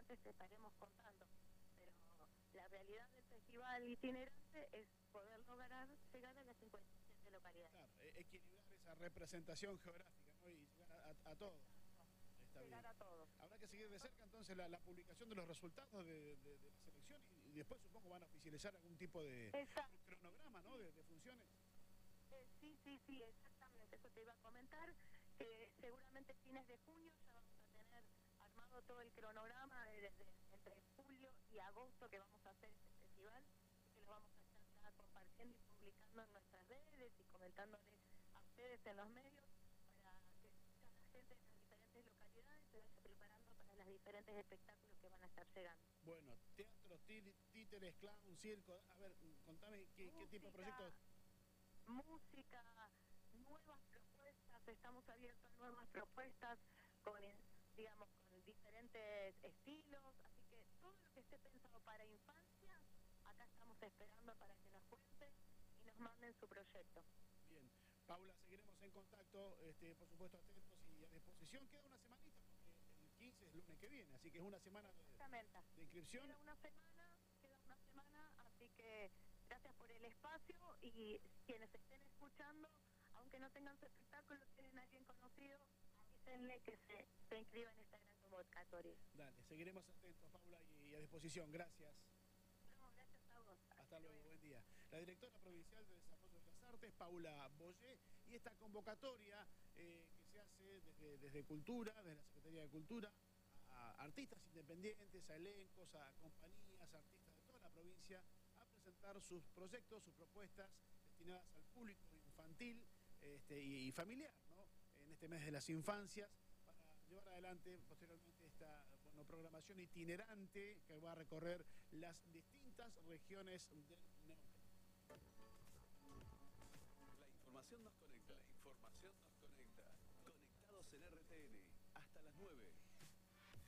te estaremos contando. Pero la realidad del festival itinerante es poder lograr llegar a las 57 localidades. Claro, equilibrar esa representación geográfica, ¿no? Y llegar a todos. Está llegar bien. a todos. Habrá que seguir de cerca entonces la publicación de los resultados de la selección y después supongo van a oficializar algún tipo de cronograma, ¿no? De funciones. Sí, exactamente, eso te iba a comentar, que seguramente fines de junio ya vamos a tener armado todo el cronograma entre julio y agosto que vamos a hacer este festival, que lo vamos a estar ya compartiendo y publicando en nuestras redes y comentándoles a ustedes en los medios para que cada gente de las diferentes localidades se vaya preparando para los diferentes espectáculos que van a estar llegando. Bueno, teatro, títeres, clown, circo, a ver, contame qué tipo de proyectos. Música, nuevas propuestas, estamos abiertos a nuevas propuestas con, digamos, con diferentes estilos, así que todo lo que esté pensado para infancia, acá estamos esperando para que nos cuenten y nos manden su proyecto. Bien, Paula, seguiremos en contacto, por supuesto atentos y a disposición. Queda una semanita, porque el 15 es el lunes que viene, así que es una semana de inscripción. Queda una semana, así que gracias por el espacio y quienes estén escuchando, aunque no tengan su espectáculo, tienen a alguien conocido, avísenle que se inscriba en esta gran convocatoria. Dale, seguiremos atentos, Paula, y a disposición. Gracias. No, gracias a vos. Hasta luego, buen día. La directora provincial de Desarrollo de las Artes, Paula Boyé, y esta convocatoria que se hace desde Cultura, desde la Secretaría de Cultura, a artistas independientes, a elencos, a compañías, a artistas de toda la provincia, a presentar sus proyectos, sus propuestas destinadas al público infantil y familiar, ¿no? En este mes de las infancias, para llevar adelante posteriormente esta programación itinerante que va a recorrer las distintas regiones del Neuquén. La información nos conecta. Conectados en RTN. Hasta las 9.